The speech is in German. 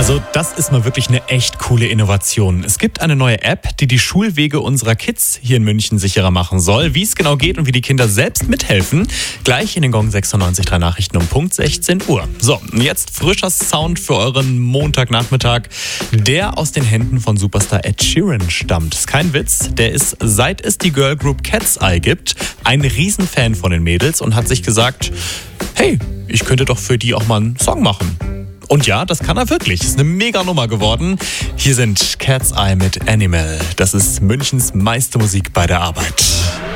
Also das ist mal wirklich eine echt coole Innovation. Es gibt eine neue App, die die Schulwege unserer Kids hier in München sicherer machen soll. Wie es genau geht und wie die Kinder selbst mithelfen, gleich in den Gong 96.3 Nachrichten um Punkt 16 Uhr. So, jetzt frischer Sound für euren Montagnachmittag, der aus den Händen von Superstar Ed Sheeran stammt. Ist kein Witz, der ist, seit es die Girlgroup Cat's Eye gibt, ein Riesenfan von den Mädels und hat sich gesagt, hey, ich könnte doch für die auch mal einen Song machen. Und ja, das kann er wirklich. Ist eine Mega-Nummer geworden. Hier sind Cat's Eye mit Animal. Das ist Münchens meiste Musik bei der Arbeit.